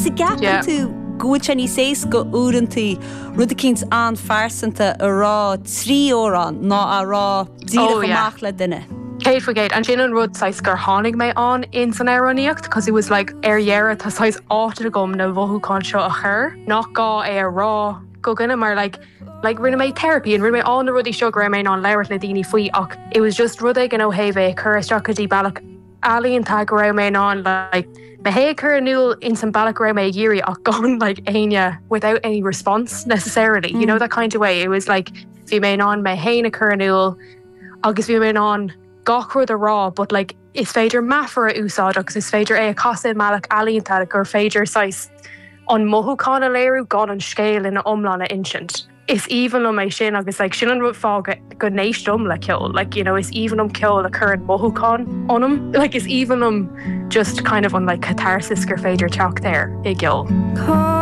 Is a gapan tú gúid ní sééis go údantí rud a cinns an farsanta a rá 3 órán ná a rá díle goach le duine. Kate Fugate, and Shannon Rudd says gur hánig mé on in san aeroníocht because it was like yera tá sais áta gom na bhuthú con seo a chur nach gá rá go gunna mar like rinne mé therapy and rinne mé all na rudí seo gur mé an leirt le daoine faoi ach it was just rud ag an óhéh chur isteachchadí bailach alíonn tag go raibh mé an like Mahé chur nul in some bailach raibh mé géirí ach gone like aine without any response necessarily you know that kind of way it was like bhí mé an mé héna chur nul agus bhí mé an gachur the raw, but like is féidir mafar a úsáid agus is féidir a casa malach alínta gur féidir sais an mothúcán a léirú gan an scéil in omlan a insint. Is even on my sin agus like sin an rud fá go néistum le kill like you know is even kill a current mothúcán on him like is even just kind of on like catharsis gur féidir teach there I gil.